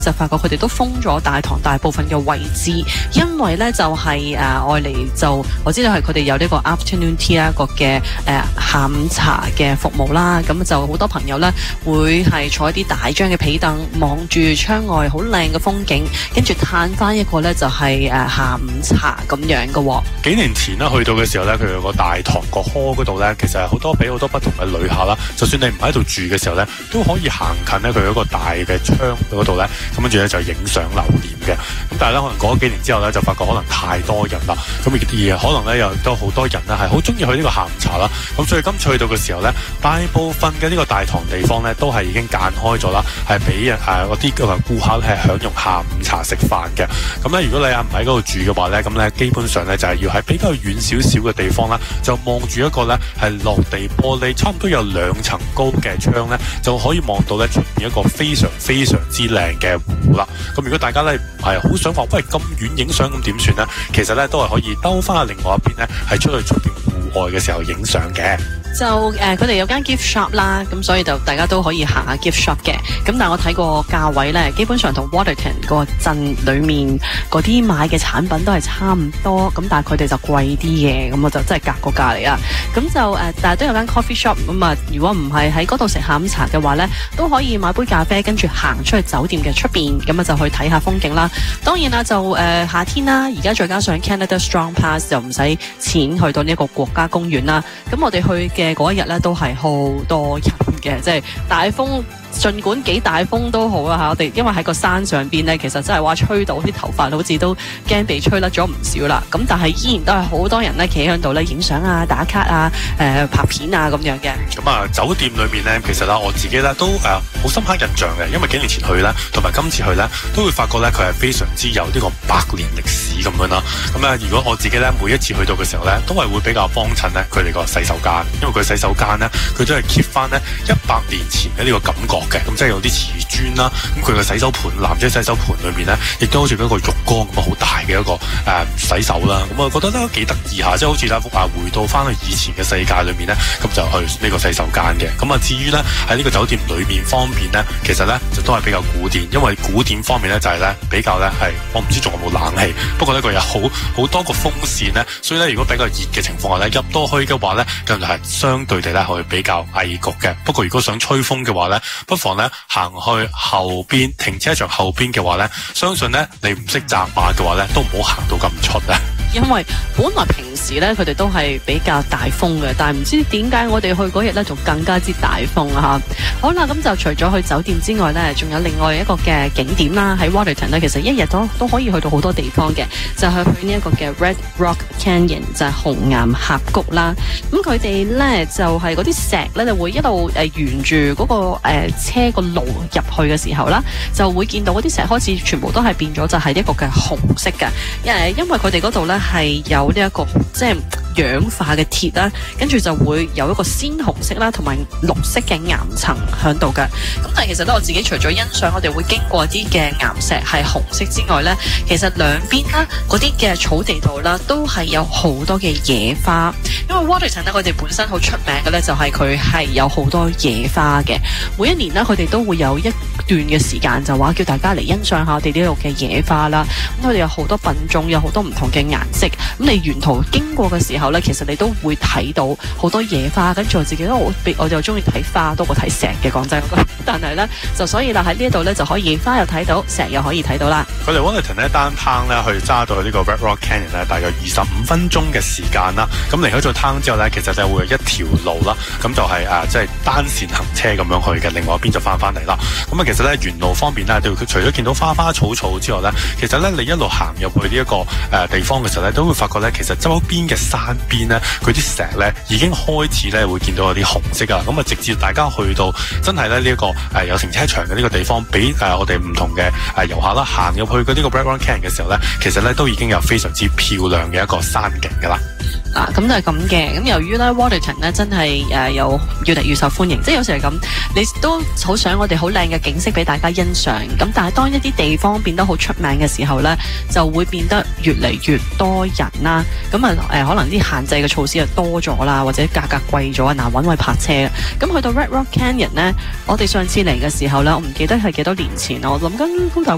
就發覺佢哋都封咗大堂大部分嘅位置，因為咧就係愛嚟就我知道係佢哋有呢個 afternoon tea 一個嘅下午茶嘅服務啦，咁就好多朋友咧會係坐一啲大張嘅皮凳，望住窗外好靚嘅風景，跟住嘆翻一個咧就係下午茶咁樣嘅。 幾年前咧去到嘅時候咧，佢有個大堂個 hall 嗰度咧，其實係好多俾好多不同嘅旅客啦，就算你唔喺度住嘅時候咧，都可以行近咧佢嗰個大嘅窗嗰度咧。咁跟住咧就影相留念嘅，咁但係咧可能過咗幾年之後咧就發覺可能太多人啦，咁而可能咧又都好多人咧係好中意去呢個下午茶啦，咁所以今次去到嘅時候咧，大部分嘅呢個大堂地方咧都係已經間開咗啦，係俾嗰啲顧客係享用下午茶食飯嘅。咁咧如果你唔喺嗰度住嘅話咧，咁咧基本上咧就係要喺比較遠少少嘅地方啦，就望住一個咧係落地玻璃，差唔多有2層高嘅窗咧，就可以望到咧出面一個非常非常之靚嘅湖啦。咁如果大家咧唔係好想話喂咁遠影相咁點算呢？其實咧都係可以兜翻去另外一邊咧，係出去出邊戶外嘅時候影相嘅。 就佢哋有間 gift shop 啦，咁所以就大家都可以行下 gift shop 嘅。咁但係我睇過價位咧，基本上同 Waterton 個鎮裏面嗰啲買嘅產品都係差唔多，咁但係佢哋就貴啲嘅，咁我就真係格個價嚟啊。咁就但係都有間 coffee shop 咁啊。如果唔係喺嗰度食下午茶嘅話咧，都可以買杯咖啡，跟住行出去酒店嘅出邊，咁啊就去睇下風景啦。當然啦，就夏天啦，而家再加上 Canada Strong Pass 就唔使錢去到呢一個國家公園啦。咁我哋去嘅嗰一日咧都係好多人嘅，即係大風，儘管幾大風都好啊嚇，我哋因為喺個山上邊咧，其實真係話吹到啲頭髮好似都驚被吹甩咗唔少啦。咁但係依然都係好多人咧企喺度咧影相啊、打卡啊、拍片啊咁樣嘅。 咁啊，酒店裏面咧，其實啦我自己咧都好深刻印象嘅，因為幾年前去咧，同埋今次去咧，都會發覺咧佢係非常之有呢個100年歷史咁樣啦。咁啊，如果我自己咧每一次去到嘅時候咧，都係會比較幫襯咧佢哋個洗手間，因為佢洗手間咧佢都係 keep 翻咧100年前嘅呢個感覺嘅，咁即係有啲瓷磚啦，咁佢個洗手盤，男仔洗手盤裏面咧，亦都好似嗰個浴缸咁好大嘅一個洗手啦，咁我覺得都幾得意下，即係好似咧回到翻去以前嘅世界裏面咧，咁就去呢個洗手間嘅。咁啊，至於咧喺呢個酒店裏面方面咧，其實咧就都係比較古典，因為古典方面咧就係咧比較咧係我唔知仲有冇冷氣，不過呢佢有好多個風扇咧，所以咧如果比較熱嘅情況下咧入多去嘅話咧，咁就係相對地咧可以比較翳焗嘅。不過如果想吹風嘅話咧，不妨咧行去後邊停車場後邊嘅話咧，相信咧你唔識紮馬嘅話咧，都唔好行到咁出啊！ 因為本來平時咧佢哋都係比較大風嘅，但係唔知點解我哋去嗰日咧仲更加之大風啊！好啦，咁就除咗去酒店之外咧，仲有另外一個嘅景點啦，喺 Waterton 咧，其實一日都可以去到好多地方嘅，就係去呢一個嘅 Red Rock Canyon， 就係紅岩峽谷啦。咁佢哋咧就係嗰啲石咧就會一路沿住嗰個車個路入去嘅時候啦，就會見到嗰啲石開始全部都係變咗就係一個嘅紅色嘅，因為佢哋嗰度咧係有呢一個即係氧化嘅鐵啦，跟住就會有一個鮮紅色啦，同埋綠色嘅岩層喺度嘅。咁但係其實咧，我自己除咗欣賞我哋會經過啲嘅岩石係紅色之外咧，其實兩邊啦嗰啲嘅草地度啦，都係有好多嘅野花。因為 Waterton 咧，佢哋本身好出名嘅咧，就係佢係有好多野花嘅。每一年咧，佢哋都會有一段嘅時間，就話叫大家嚟欣賞下我哋呢度嘅野花啦。咁佢哋有好多品種，有好多唔同嘅顏色。咁你沿途經過嘅時候咧，其實你都會睇到好多野花。跟住我自己我就中意睇花多過睇石嘅，講真。但係咧就所以啦，喺呢度咧就可以花又睇到，石又可以睇到啦。 佢哋 Waterton 咧單趟咧去揸到呢個 Red Rock Canyon 咧，大約25分鐘嘅時間啦。咁離開咗灘之後咧，其實就會有一條路啦，咁就係即係單線行車咁樣去嘅，另外一邊就翻嚟啦。咁啊，其實咧沿路方面咧，佢除咗見到花花草草之外咧，其實咧你一路行入去呢一個地方嘅時候咧，都會發覺咧，其實周邊嘅山邊咧，佢啲石咧已經開始咧會見到有啲紅色噶。咁啊，直至大家去到真係咧呢一個有停車場嘅呢個地方，俾我哋唔同嘅遊客啦行入去嘅呢個 Red Rock Canyon 嘅時候咧，其實咧都已經有非常之漂亮嘅一個山景噶啦。 咁就係咁嘅。咁由於咧 Waterton 咧真係有越嚟越受歡迎，即係有時係咁，你都好想我哋好靚嘅景色俾大家欣賞。咁但係當一啲地方變得好出名嘅時候咧，就會變得越嚟越多人啦。咁可能啲限制嘅措施就多咗啦，或者價格貴咗，難揾位泊車。咁去到 Red Rock Canyon 咧，我哋上次嚟嘅時候咧，我唔記得係幾多年前啦，我諗緊